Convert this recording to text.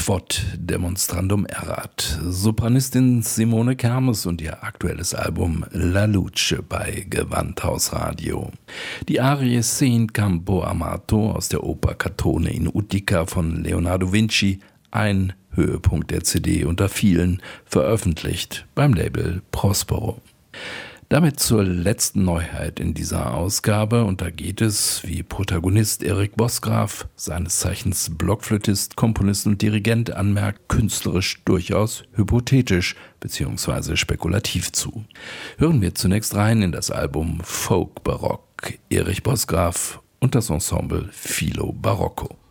Quod demonstrandum erat. Sopranistin Simone Kermes und ihr aktuelles Album La Luce bei Gewandhaus Radio. Die Arie Saint Campo Amato aus der Oper Catone in Utica von Leonardo Vinci, ein Höhepunkt der CD unter vielen, veröffentlicht beim Label Prospero. Damit zur letzten Neuheit in dieser Ausgabe, und da geht es, wie Protagonist Erik Bosgraf, seines Zeichens Blockflötist, Komponist und Dirigent, anmerkt, künstlerisch durchaus hypothetisch bzw. spekulativ zu. Hören wir zunächst rein in das Album Folk Barock, Erik Bosgraf und das Ensemble Filo Barocco.